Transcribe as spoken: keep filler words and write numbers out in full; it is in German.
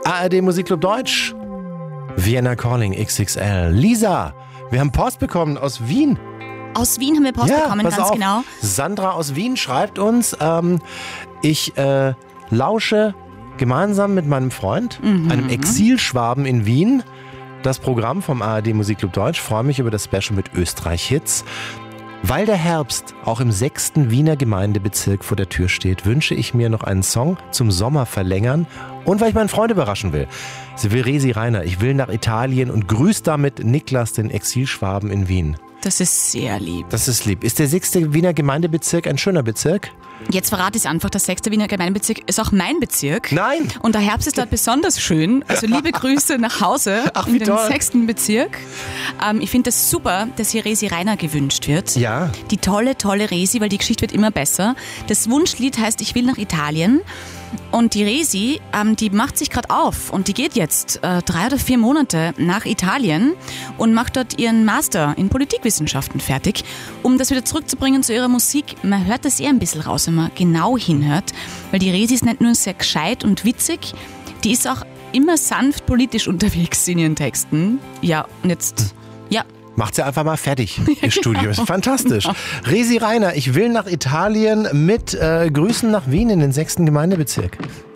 A R D Musikclub Deutsch. Vienna Calling X X L. Lisa, wir haben Post bekommen aus Wien. Aus Wien haben wir Post ja, bekommen, pass ganz auf. genau. Sandra aus Wien schreibt uns, ähm, ich äh, lausche gemeinsam mit meinem Freund, mhm. einem Exilschwaben in Wien, das Programm vom A R D Musikclub Deutsch. Freue mich über das Special mit Österreich-Hits. Weil der Herbst auch im sechsten Wiener Gemeindebezirk vor der Tür steht, wünsche ich mir noch einen Song zum Sommer verlängern und weil ich meinen Freund überraschen will. Sie will Resi Reiner, ich will nach Italien und grüßt damit Niklas, den Exilschwaben in Wien. Das ist sehr lieb. Das ist lieb. Ist der sechste Wiener Gemeindebezirk ein schöner Bezirk? Jetzt verrate ich es einfach, der sechste Wiener Gemeindebezirk ist auch mein Bezirk. Nein! Und der Herbst ist dort besonders schön. Also liebe Grüße nach Hause Ach, in wie den toll. sechsten Bezirk. Ähm, ich finde es das super, dass hier Resi Reiner gewünscht wird. Ja. Die tolle, tolle Resi, weil die Geschichte wird immer besser. Das Wunschlied heißt Ich will nach Italien. Und die Resi, ähm, die macht sich gerade auf und die geht jetzt äh, drei oder vier Monate nach Italien und macht dort ihren Master in Politikwissenschaften fertig, um das wieder zurückzubringen zu ihrer Musik. Man hört das eher ein bisschen raus, wenn man genau hinhört, weil die Resi ist nicht nur sehr gescheit und witzig, die ist auch immer sanft politisch unterwegs in ihren Texten. Ja, und jetzt, ja. Macht sie einfach mal fertig, ihr Studio. Ist fantastisch. Resi Reiner, ich will nach Italien mit äh, Grüßen nach Wien in den sechsten Gemeindebezirk.